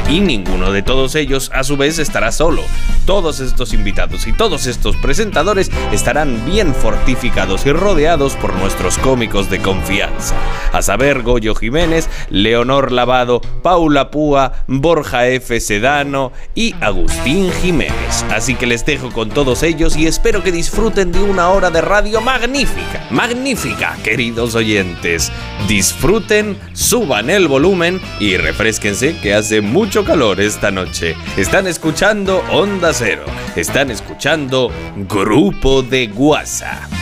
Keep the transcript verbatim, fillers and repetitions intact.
Y ninguno de todos ellos a su vez estará solo. Todos estos invitados y todos estos presentadores estarán bien fortificados y rodeados por nuestros cómicos de confianza, a saber Goyo Jiménez, Leonor Lavado, Paula Púa, Borja F. Sedano y Agustín Jiménez. Así que les dejo con todos ellos y espero que disfruten de una hora de radio magnífica, magnífica, queridos oyentes. Disfruten, suban el volumen y refrésquense que hace mucho calor esta noche. Están escuchando Onda Cero, están escuchando Grupo de WhatsApp.